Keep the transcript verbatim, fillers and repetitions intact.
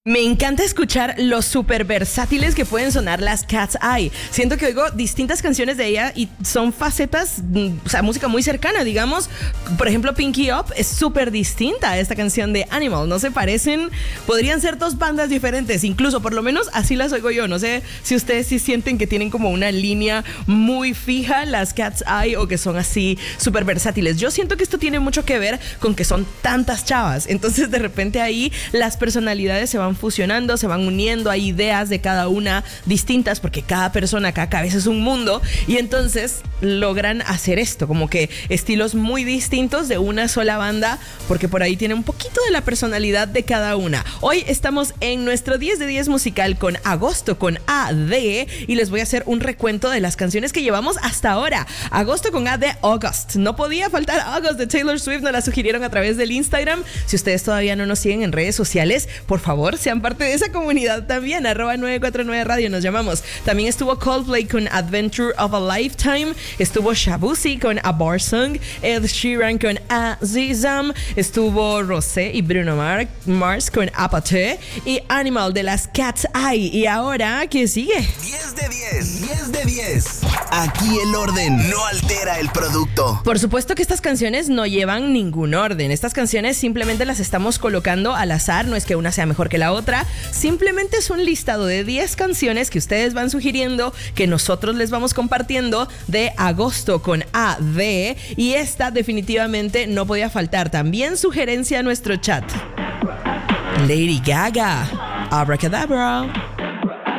Me encanta escuchar lo súper versátiles que pueden sonar las Cat's Eye. Siento que oigo distintas canciones de ella y son facetas, o sea, música muy cercana, digamos. Por ejemplo, Pinky Up es súper distinta a esta canción de Animal. No se parecen, podrían ser dos bandas diferentes, incluso, por lo menos así las oigo yo. No sé si ustedes sí sienten que tienen como una línea muy fija las Cat's Eye o que son así súper versátiles. Yo siento que esto tiene mucho que ver con que son tantas chavas. Entonces, de repente ahí las personalidades se van fusionando, se van uniendo, hay ideas de cada una distintas porque cada persona, cada cabeza es un mundo y entonces logran hacer esto, como que estilos muy distintos de una sola banda porque por ahí tiene un poquito de la personalidad de cada una. Hoy estamos en nuestro diez de diez musical con Agosto con A D y les voy a hacer un recuento de las canciones que llevamos hasta ahora. Agosto con A de August, no podía faltar August de Taylor Swift, nos la sugirieron a través del Instagram. Si ustedes todavía no nos siguen en redes sociales, por favor sean parte de esa comunidad también, arroba nueve cuatro nueve radio nos llamamos. También estuvo Coldplay con Adventure of a Lifetime, estuvo Shabuzi con A Bar Song, Ed Sheeran con Azizam, estuvo Rosé y Bruno Mar- Mars con Apathy y Animal de las Cat's Eye. Y ahora, ¿qué sigue? diez de diez, diez de diez. Aquí el orden no altera el producto. Por supuesto que estas canciones no llevan ningún orden. Estas canciones simplemente las estamos colocando al azar, no es que una sea mejor que la otra. Simplemente es un listado de diez canciones que ustedes van sugiriendo, que nosotros les vamos compartiendo de Agosto con A D. Y esta definitivamente no podía faltar. También sugerencia a nuestro chat. Lady Gaga, Abracadabra.